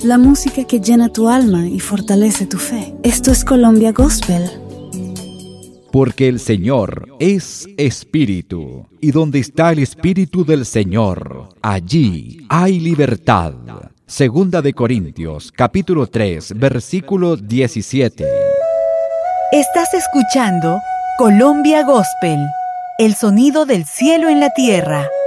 la música que llena tu alma y fortalece tu fe. Esto es Colombia Gospel. Porque el Señor es Espíritu, y donde está el Espíritu del Señor, allí hay libertad. Segunda de Corintios, capítulo 3, versículo 17. Estás escuchando Colombia Gospel, el sonido del cielo en la tierra.